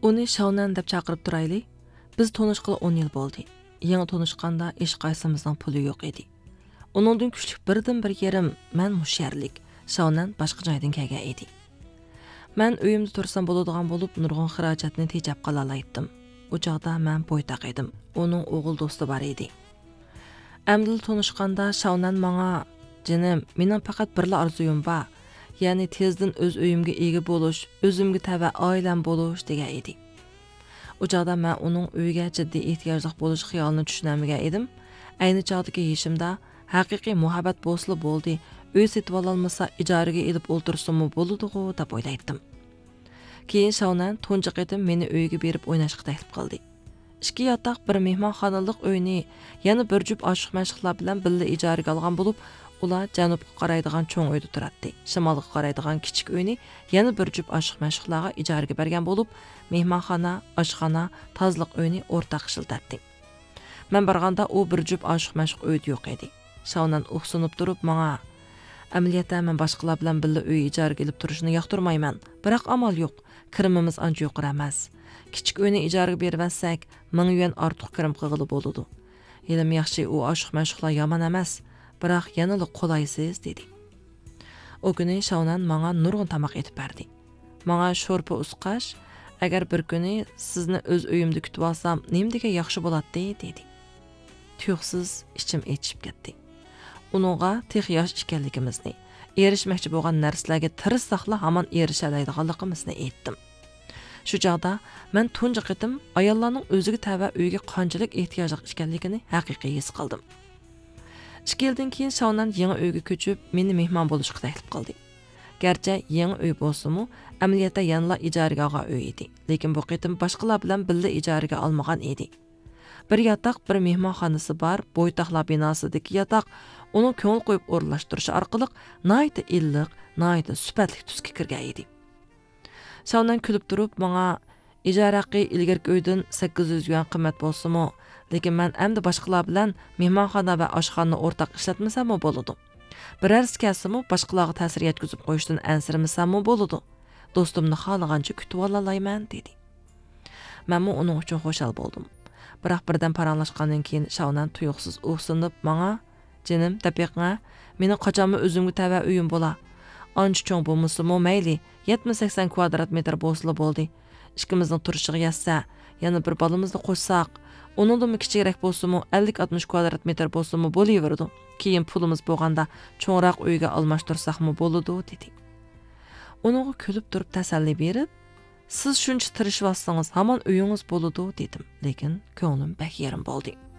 Uni Shaunan deb chaqirib turayli. Biz tanışqılı 10 yil bo'ldi. Yangi tanışqanda hech qaysimizning puli yo'q edi. Uningdan kuchli birdan bir yerim men musharlik. Shaunan boshqa joydan kelgan edi. Men uyimda tursam bo'ladigan bo'lib, nurg'un xarajatni tejab qala olaydim. O chaqda men bo'ytaq edim. Uning o'g'il do'sti bor edi. Amdil tanışqanda Shaunan menga "Jinim, mening faqat birla orzuyim bor. Ya'ni tezdan o'z uyimga ega bo'lish, o'zimga tava oilam bo'lish" degan edi. O chaqda men uning uyiga jiddiy ehtiyojli bo'lish xiyolini tushunamagan edim. Ayni chaqdagi yeshimda haqiqiy muhabbat bo'sli bo'ldi. Uy setib ololmasa ijaraga elib o'ltirsam bo'ladi-ku deb o'ylaydim. Keyin Shaunan tunji qitim meni uyiga berib o'ynashga taklif qildi. 2 yotoq bir mehmonxonalik uyni, yana bir jup oshiq-mashqlar bilan birga ijaraga olgan bo'lib, ular janubga qaraydigan cho'ng uyda turadi. Shimolga qaraydigan kichik uyni yana bir jup oshiq-mashqlarga ijaraga bergan bo'lib, mehmonxona, oshxona, tozliq uyni o'rtaq ishlatdi. Men borganda u bir jup oshiq-mashq uyda yo'q edi. Shaunan uxsunib turib menga "Amaliyotda men boshqalar bilan birga uy ijaraga olib turishni yoqtirmayman, biroq amal yo'q. Kirimimiz ancha yuqori emas. Kichik uyni ijaraga bermasak, 1000 yuan ortiq kirim qilg'ili bo'ladi. Elim yaxshi u oshiq-mashqlar yomon emas, biroq yanada qolaysiz" dedi. O kuni Shaunan menga nurg'un tamoq etib berdi. Menga sho'rpa usqash, agar bir kuni sizni o'z uyimda kutib olsam, nimdega yaxshi bo'ladi dedi. Tuyuqsiz ichim echib ketdi. Uningga tex yosh ekanligimizni, erishmoqchi bo'lgan narsalarga tirishsaqla hamon erishalaydiganligimizni aytdim. Shu chaqda men tunji qitim ayollarning o'ziga tava uyga qanchalik ehtiyojli ekanligini haqiqiy his qildim. 2 yildan keyin Shaunan yangi uyga ko'chib, meni mehmon bo'lishga taklif qildi. Garchi yangi uy bo'lsa-mu, amaliyotda yanla ijaraga olgan uy edi, lekin bu qitim boshqalar bilan birga ijaraga olmagan edi. Bir yotoq, bir mehmonxonasi bor, bo'ytaqlar binosidagi yotoq uning ko'ngil qo'yib o'rlashtirishi orqali nihoyatda illiq, nihoyatda sifatli tusga kirgan edi. Shaunan kulib turib menga ijara haqi ilgirki uydan 800 yuan qimmat bo'lsa-mu, lekin men endi boshqalar bilan mehmonxona va oshxona o'rtaq ishlatmasam bo'ladi. Birarsi kelsa-mu boshqalarga ta'sir yetkazib qo'yishdan ansirmasam bo'ladi. Do'stimni xohlagancha kutib olalayman dedi. Men uning uchun xushal bo'ldim. Biroq birdan paranglashgandan keyin Shaunan tuyuqsiz uxsinib menga "Jinim, tapiqqa, meni qachonmi o'zimga tava uyim bo'la. Ancha cho'ng bo'lmasa-mu mayli, 70-80 kvadrat metr bo'lsa bo'ldi. Ikkimizning turishiga yetsa, yana bir balamizni qo'shsak, uningdan kichikroq bo'lsa-mu 50-60 kvadrat metr bo'lsa-mu bo'laveradi. Keyin pulimiz bo'lganda cho'ngroq uyga almashtirsaqmi bo'ladi" dedi. Uningga kulib turib tasalli berib, "Siz shuncha tirishib olsangiz, hamon uyingiz bo'ladi" dedim, lekin ko'nglim bak yerim bo'ldi.